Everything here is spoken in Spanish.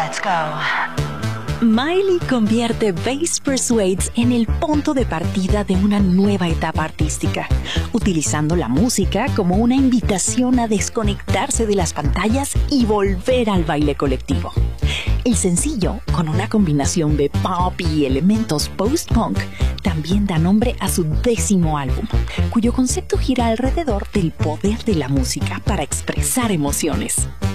Let's go. Miley convierte Bass Persuades en el punto de partida de una nueva etapa artística, utilizando la música como una invitación a desconectarse de las pantallas y volver al baile colectivo. El sencillo, con una combinación de pop y elementos post-punk, también da nombre a su 10º álbum, cuyo concepto gira alrededor del poder de la música para expresar emociones.